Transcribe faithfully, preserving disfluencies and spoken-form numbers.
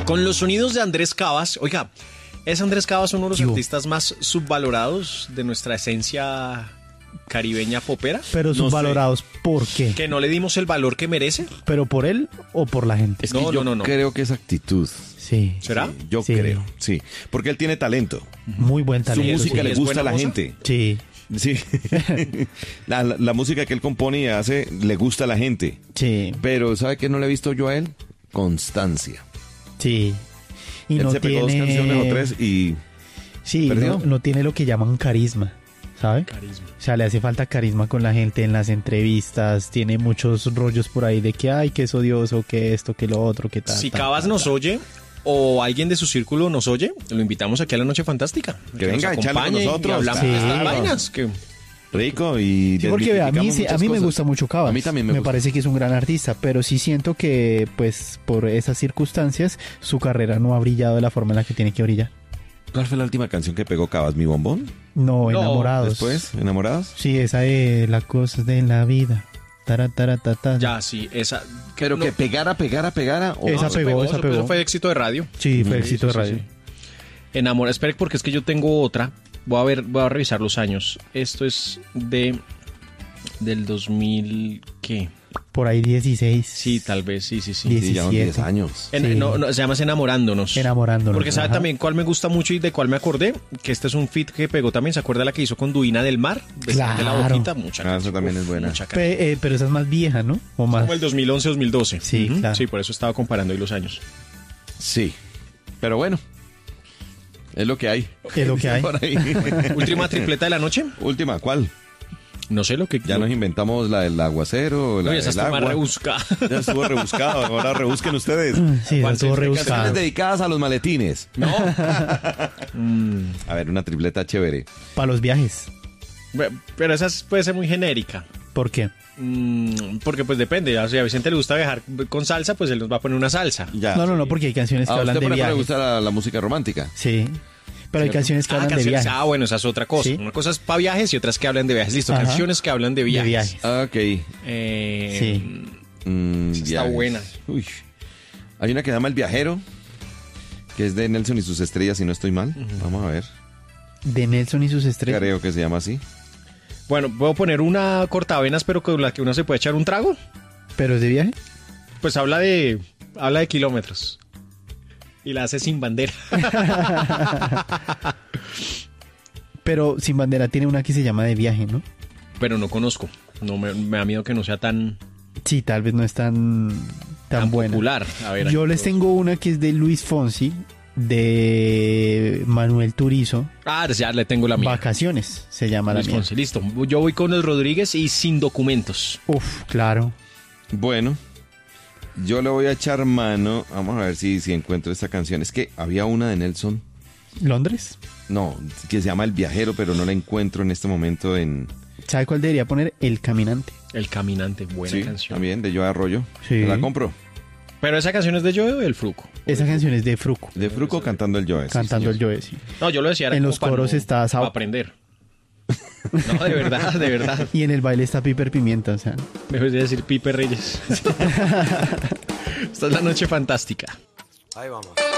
Con los sonidos de Andrés Cavas. Oiga, ¿es Andrés Cavas uno de los Yo. artistas más subvalorados de nuestra esencia caribeña popera? Pero No subvalorados, ¿por qué? ¿Que no le dimos el valor que merece? ¿Pero por él o por la gente? Es que No, yo no, no, no. creo que es actitud. Sí, ¿Será? Sí, yo Sí. creo, sí. Porque él tiene talento. muy buen Su talento. música sí. le ¿Es gusta a buena la moza? gente. Sí, Sí. la, la- la música que él compone y hace le gusta a la gente. sí, Pero ¿sabe qué no le he visto yo a él? Constancia. sí. Y él no se pegó tiene... dos canciones o tres y... Sí, ¿Perdió? no, no tiene lo que llaman carisma, ¿sabe? Carisma. O sea, le hace falta carisma con la gente en las entrevistas, tiene muchos rollos por ahí de que, ay, que es odioso, que esto, que lo otro, que tal. Si tal, Cavas tal, nos tal. oye o alguien de su círculo nos oye, lo invitamos aquí a la Noche Fantástica. Que venga a nos echarle con acompañe nosotros. y hablamos Sí. de estas vainas. Que... Rico y... Sí, porque vea, a mí, desmitificamos sí- a muchas mí me cosas. gusta mucho Cavas. A mí también me Me gusta. parece que es un gran artista, pero sí siento que, pues, por esas circunstancias, su carrera no ha brillado de la forma en la que tiene que brillar. ¿Cuál fue la última canción que pegó Cavas? ¿Mi bombón? No, No, enamorados. Después, ¿Enamorados? Sí, esa de las cosas de la vida. Tara, tara, ta, ta. Ya, sí, esa... Pero no, que pegara, pegara, pegara. o- Esa eso pegó, esa eso- pegó. eso fue éxito de radio. Sí, fue Sí, éxito sí, de radio. sí, sí. Enamora, espere, porque es que yo tengo otra. Voy a ver, voy a revisar los años. Esto es de del dos mil, ¿qué? Por ahí dieciséis. Sí, tal vez, sí, sí, sí. Diez. Sí, ya van diecisiete. diez años. En- Sí. no, no, se llama Enamorándonos. Enamorándonos. Porque sabe Ajá. también cuál me gusta mucho y de cuál me acordé, que este es un feat que pegó también. ¿Se acuerda la que hizo con Duina del Mar? Besar de la Claro. boquita, mucha Ah, esa canción. también es buena. Mucha canción. Pe- eh, pero esa es más vieja, ¿no? O más. Como el dos mil once dos mil doce. Sí, Ujú. claro. Sí, por eso estaba comparando ahí los años. Sí. Pero bueno. Es lo que hay. Es lo que hay. Por ahí. Última tripleta de la noche. Última, ¿cuál? No sé lo que... Ya nos inventamos la del aguacero, la Uy, esa del está más agua. rebuscada. Ya estuvo rebuscado, ahora rebusquen ustedes. Sí, esa ¿Cuál estuvo se- rebuscada. Canciones dedicadas a los maletines. No. A ver, una tripleta chévere. Para los viajes. Pero esa puede ser muy genérica. ¿Por qué? Mm, porque pues depende. O sea, a Vicente le gusta viajar con salsa, pues él nos va a poner una salsa. Ya. No, no, no, porque hay canciones que A hablan usted, de por ejemplo, le viajes. gusta la, la música romántica. Sí. Pero hay ¿Cierto? canciones que Ah, hablan de canciones. viajes. Ah, bueno, esa es otra cosa. Sí. Una cosa es para viajes y otras que hablan de viajes. Listo, Ajá. canciones que hablan de viajes. viajes. Ah, ok. Eh, Sí. Mm, Esa está viajes. buena. Uy. Hay una que se llama El Viajero, que es de Nelson y sus estrellas, si no estoy mal. Vamos a ver. De Nelson y sus estrellas. Creo que se llama así. Bueno, puedo poner una cortavenas, pero con la que uno se puede echar un trago. ¿Pero es de viaje? Pues habla de habla de kilómetros. Y la hace sin bandera. Pero Sin Bandera tiene una que se llama De Viaje, ¿no? Pero no conozco. No me, me da miedo que no sea tan, Sí, tal vez no es tan, tan, tan buena. popular. A ver, Yo aquí les todos. tengo una que es de Luis Fonsi, de Manuel Turizo. Ah, ya le tengo la mía. Vacaciones se llama Luis la mía. Fonsi, listo. Yo voy con los Rodríguez y Sin Documentos. Uf, claro. Bueno, yo le voy a echar mano. Vamos a ver si, si encuentro esta canción. Es que había una de Nelson. ¿Londres? No, que se llama El Viajero, pero no la encuentro en este momento en... ¿Sabe cuál debería poner? El Caminante. El Caminante, buena Sí, canción. también, de Joe Arroyo. Sí. Te la compro. Pero esa canción es de Joe o del Fruco. Esa canción es de Fruco, De Fruco cantando el Joe. sí, cantando señor. el Joe, sí. No, yo lo decía. era En como los para coros no- está Sao- para aprender. No, de verdad, de verdad. Y en el baile está Piper Pimienta, o sea. Mejor de decir Pipe Reyes. Esta es la Noche Fantástica. Ahí vamos.